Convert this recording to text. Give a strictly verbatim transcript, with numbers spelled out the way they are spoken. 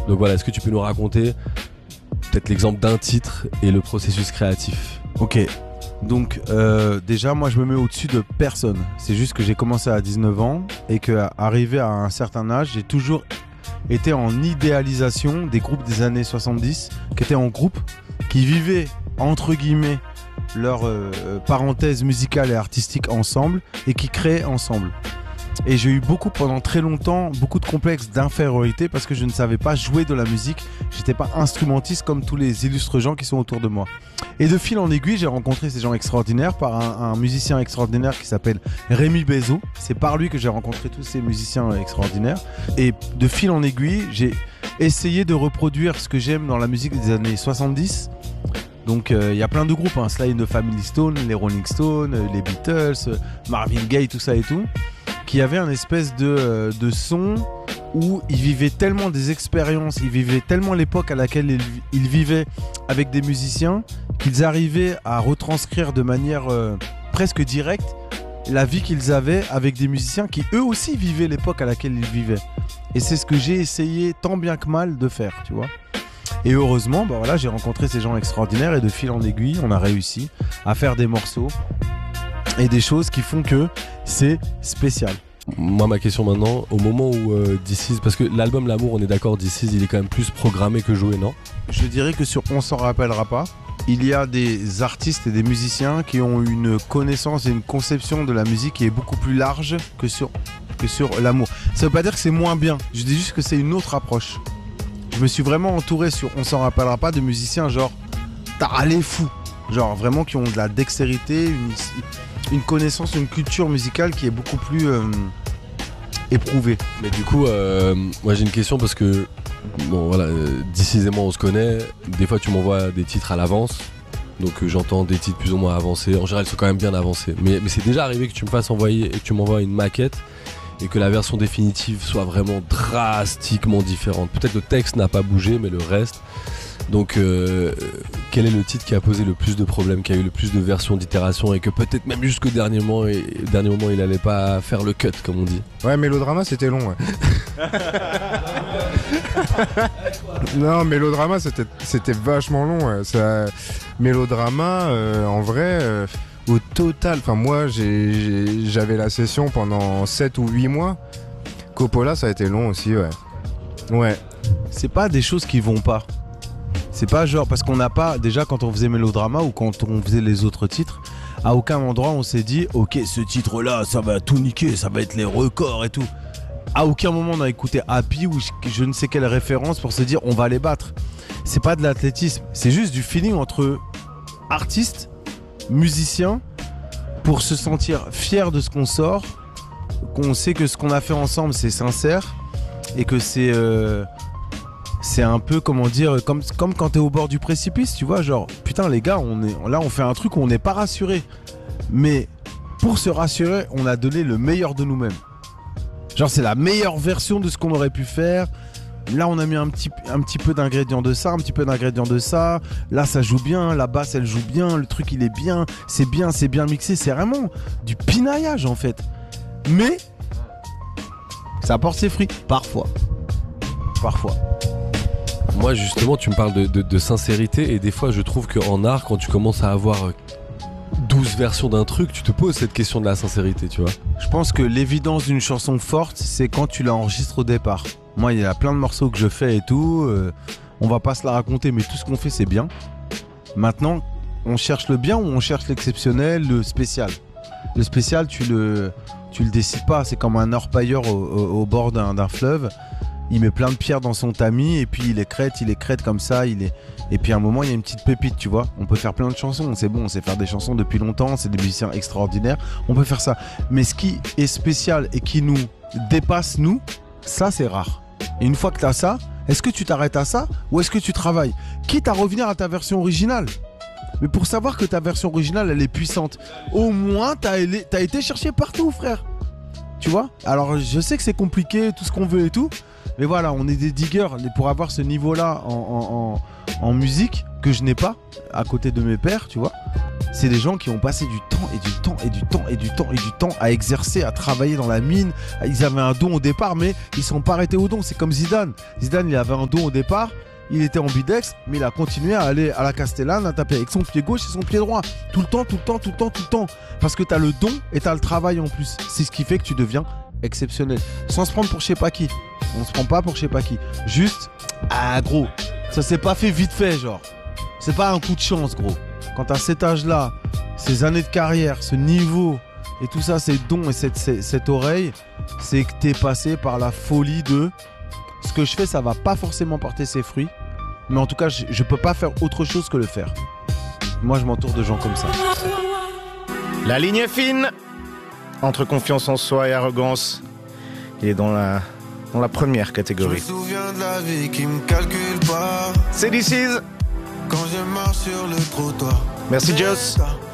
Donc voilà, est-ce que tu peux nous raconter peut-être l'exemple d'un titre et le processus créatif? Ok, donc euh, déjà moi je me mets au-dessus de personne. C'est juste que j'ai commencé à dix-neuf ans et qu'arrivé à un certain âge, j'ai toujours été en idéalisation des groupes des années soixante-dix, qui étaient en groupe, qui vivaient entre guillemets leur euh, parenthèse musicale et artistique ensemble et qui créaient ensemble. Et j'ai eu beaucoup, pendant très longtemps, beaucoup de complexes d'infériorité parce que je ne savais pas jouer de la musique. J'étais pas instrumentiste comme tous les illustres gens qui sont autour de moi. Et de fil en aiguille, j'ai rencontré ces gens extraordinaires par un, un musicien extraordinaire qui s'appelle Rémi Bezo. C'est par lui que j'ai rencontré tous ces musiciens extraordinaires. Et de fil en aiguille, j'ai essayé de reproduire ce que j'aime dans la musique des années soixante-dix. Donc il euh, y a plein de groupes, hein, Sly and the Family Stone, les Rolling Stones, les Beatles, Marvin Gaye, tout ça et tout, qui avaient un espèce de, euh, de son où ils vivaient tellement des expériences, ils vivaient tellement l'époque à laquelle ils, ils vivaient avec des musiciens qu'ils arrivaient à retranscrire de manière euh, presque directe la vie qu'ils avaient avec des musiciens qui eux aussi vivaient l'époque à laquelle ils vivaient. Et c'est ce que j'ai essayé tant bien que mal de faire, tu vois. Et heureusement, bah voilà, j'ai rencontré ces gens extraordinaires et de fil en aiguille, on a réussi à faire des morceaux et des choses qui font que c'est spécial. Moi, ma question maintenant, au moment où euh, This Is, parce que l'album L'amour, on est d'accord, This Is, il est quand même plus programmé que joué, non? Je dirais que sur On s'en rappellera pas, il y a des artistes et des musiciens qui ont une connaissance et une conception de la musique qui est beaucoup plus large que sur, que sur L'amour. Ça veut pas dire que c'est moins bien, je dis juste que c'est une autre approche. Je me suis vraiment entouré sur On s'en rappellera pas de musiciens genre t'as les fous, genre vraiment qui ont de la dextérité, une, une connaissance, une culture musicale qui est beaucoup plus euh, éprouvée. Mais du coup, euh, moi j'ai une question parce que bon voilà, euh, This Is et moi on se connaît. Des fois tu m'envoies des titres à l'avance, donc euh, j'entends des titres plus ou moins avancés. En général ils sont quand même bien avancés. Mais, mais c'est déjà arrivé que tu me fasses envoyer et que tu m'envoies une maquette et que la version définitive soit vraiment drastiquement différente. Peut-être le texte n'a pas bougé, mais le reste. Donc, euh, quel est le titre qui a posé le plus de problèmes, qui a eu le plus de versions, d'itérations, et que peut-être même jusqu'au dernier moment, et, dernier moment, il allait pas faire le cut, comme on dit. Ouais, Mélodrama, c'était long. Ouais. Non, Mélodrama, c'était, c'était vachement long. Ouais. Ça, Mélodrama, euh, en vrai, euh, au total, enfin moi, j'ai, j'ai, j'avais la session pendant sept ou huit mois. Coppola, ça a été long aussi, ouais. Ouais. C'est pas des choses qui vont pas. C'est pas genre, parce qu'on n'a pas, déjà quand on faisait Mélodrama ou quand on faisait les autres titres, à aucun endroit on s'est dit ok, ce titre là ça va tout niquer, ça va être les records et tout. À aucun moment on a écouté Happy ou je, je ne sais quelle référence pour se dire on va les battre. C'est pas de l'athlétisme, c'est juste du feeling entre artistes, musiciens, pour se sentir fier de ce qu'on sort, qu'on sait que ce qu'on a fait ensemble c'est sincère et que c'est... Euh, c'est un peu, comment dire, comme, comme quand t'es au bord du précipice, tu vois, genre, putain les gars, on est, là on fait un truc où on n'est pas rassuré. Mais pour se rassurer, on a donné le meilleur de nous-mêmes. Genre c'est la meilleure version de ce qu'on aurait pu faire. Là on a mis un petit, un petit peu d'ingrédients de ça, un petit peu d'ingrédients de ça. Là ça joue bien, la basse elle joue bien, le truc il est bien, c'est bien, c'est bien mixé. C'est vraiment du pinaillage en fait. Mais ça apporte ses fruits, parfois. Parfois. Moi justement tu me parles de, de, de sincérité et des fois je trouve qu'en art quand tu commences à avoir douze versions d'un truc tu te poses cette question de la sincérité, tu vois. Je pense que l'évidence d'une chanson forte c'est quand tu l'enregistres au départ. Moi il y a plein de morceaux que je fais et tout, euh, on va pas se la raconter mais tout ce qu'on fait c'est bien. Maintenant on cherche le bien ou on cherche l'exceptionnel, le spécial. Le spécial tu le, tu le décides pas, c'est comme un orpailleur au, au, au bord d'un, d'un fleuve. Il met plein de pierres dans son tamis et puis il écrète, il écrète comme ça, il est... Et puis à un moment il y a une petite pépite, tu vois. On peut faire plein de chansons, c'est bon, on sait faire des chansons depuis longtemps, c'est des musiciens extraordinaires, on peut faire ça. Mais ce qui est spécial et qui nous dépasse nous, ça c'est rare. Et une fois que t'as ça, est-ce que tu t'arrêtes à ça ou est-ce que tu travailles? Quitte à revenir à ta version originale. Mais pour savoir que ta version originale elle est puissante, au moins t'as, t'as été chercher partout frère. Tu vois? Alors je sais que c'est compliqué, tout ce qu'on veut et tout. Mais voilà, on est des diggers pour avoir ce niveau-là en, en, en, en musique que je n'ai pas à côté de mes pairs, tu vois. c'est des gens qui ont passé du temps et du temps et du temps et du temps et du temps à exercer, à travailler dans la mine. Ils avaient un don au départ, mais ils ne sont pas arrêtés au don. C'est comme Zidane. Zidane, il avait un don au départ. Il était ambidex, mais il a continué à aller à la Castellane, à taper avec son pied gauche et son pied droit. Tout le temps, tout le temps, tout le temps, tout le temps. Parce que tu as le don et tu as le travail en plus. C'est ce qui fait que tu deviens exceptionnel. Sans se prendre pour je sais pas qui. On se prend pas pour je sais pas qui. Juste, ah gros, ça s'est pas fait vite fait, genre. C'est pas un coup de chance, gros. Quand t'as cet âge-là, ces années de carrière, ce niveau et tout ça, ces dons et cette, cette, cette oreille, c'est que t'es passé par la folie de ce que je fais, ça va pas forcément porter ses fruits. Mais en tout cas, je, je peux pas faire autre chose que le faire. Moi, je m'entoure de gens comme ça. La ligne est fine entre confiance en soi et arrogance. Il est dans la, dans la première catégorie. Je me souviens de la vie qui me calcule pas. C'est This Is. Quand je marche sur le trottoir. Merci Joss.